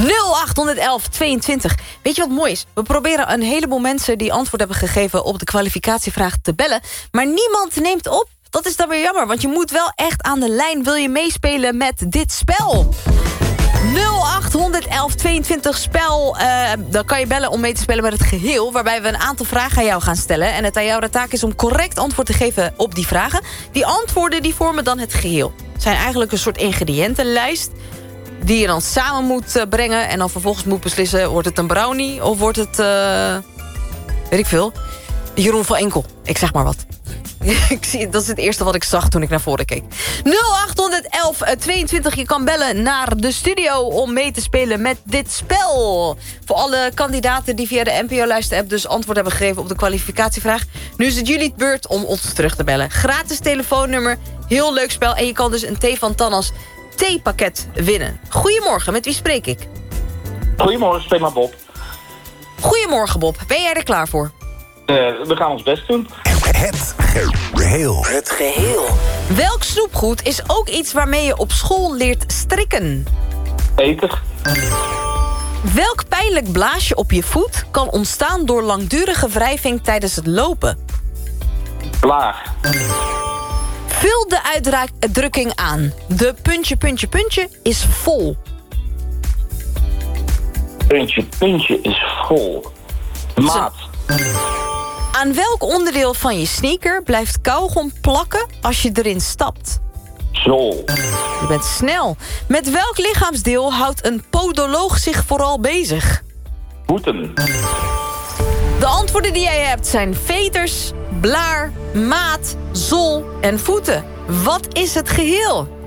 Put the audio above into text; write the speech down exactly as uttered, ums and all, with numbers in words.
nul acht elf tweeëntwintig. Weet je wat mooi is? We proberen een heleboel mensen die antwoord hebben gegeven op de kwalificatievraag te bellen. Maar niemand neemt op. Dat is dan weer jammer, want je moet wel echt aan de lijn. Wil je meespelen met dit spel? nul acht elf tweeëntwintig spel. Uh, dan kan je bellen om mee te spelen met het geheel, waarbij we een aantal vragen aan jou gaan stellen. En het aan jou de taak is om correct antwoord te geven op die vragen. Die antwoorden die vormen dan het geheel. Het zijn eigenlijk een soort ingrediëntenlijst die je dan samen moet uh, brengen. En dan vervolgens moet beslissen, wordt het een brownie of wordt het, uh, weet ik veel, Jeroen van Enkel. Ik zeg maar wat. Ik zie, dat is het eerste wat ik zag toen ik naar voren keek. nul acht elf tweeëntwintig, je kan bellen naar de studio om mee te spelen met dit spel. Voor alle kandidaten die via de N P O-luister-app dus antwoord hebben gegeven op de kwalificatievraag. Nu is het jullie beurt om ons terug te bellen. Gratis telefoonnummer, heel leuk spel. En je kan dus een thee van Tannas theepakket winnen. Goedemorgen, met wie spreek ik? Goedemorgen, spreek maar Bob. Goedemorgen Bob, ben jij er klaar voor? Uh, we gaan ons best doen. Het geheel. Het geheel. Welk snoepgoed is ook iets waarmee je op school leert strikken? Eter. Welk pijnlijk blaasje op je voet kan ontstaan door langdurige wrijving tijdens het lopen? Blaar. Vul de uitdrukking aan. De puntje, puntje, puntje is vol. Puntje, puntje is vol. Maat. Aan welk onderdeel van je sneaker blijft kauwgom plakken als je erin stapt? Zool. Je bent snel. Met welk lichaamsdeel houdt een podoloog zich vooral bezig? Voeten. De antwoorden die jij hebt zijn veters, blaar, maat, zool en voeten. Wat is het geheel?